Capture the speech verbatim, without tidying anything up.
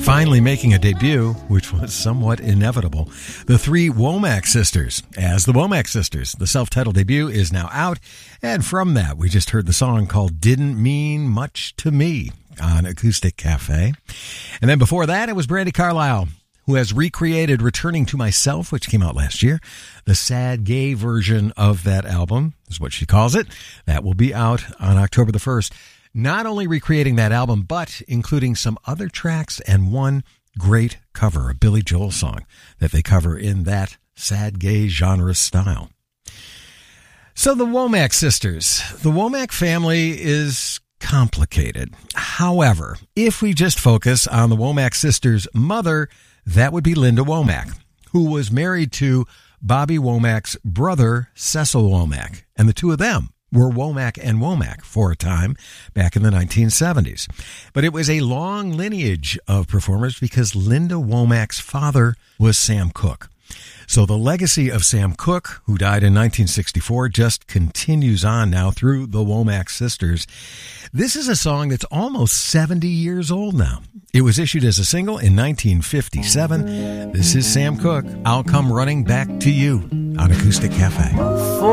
Finally making a debut, which was somewhat inevitable, the three Womack sisters as the Womack Sisters. The self-titled debut is now out, and from that we just heard the song called Didn't Mean Much to Me on Acoustic Cafe. And then before that it was Brandi Carlile, who has recreated Returning to Myself, which came out last year. The sad gay version of that album is what she calls it. That will be out on October the first. Not only recreating that album, but including some other tracks and one great cover, a Billy Joel song that they cover in that sad gay genre style. So the Womack sisters. The Womack family is complicated. However, if we just focus on the Womack sisters' mother, that would be Linda Womack, who was married to Bobby Womack's brother, Cecil Womack, and the two of them were Womack and Womack for a time back in the nineteen seventies. But it was a long lineage of performers because Linda Womack's father was Sam Cooke. So the legacy of Sam Cooke, who died in nineteen sixty-four, just continues on now through the Womack sisters. This is a song that's almost seventy years old now. It was issued as a single in nineteen fifty-seven. This is Sam Cooke, I'll Come Running Back to You on Acoustic Cafe.